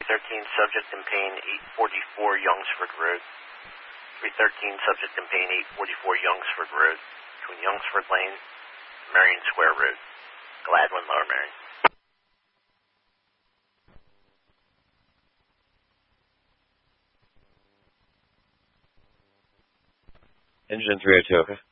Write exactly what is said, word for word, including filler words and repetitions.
thirteen, subject in pain, eight forty-four Youngsford Road. three thirteen, subject in pain, eight forty-four Youngsford Road, between Youngsford Lane and Marion Square Road. Gladwin, Lower Marion. Engine three oh two, okay.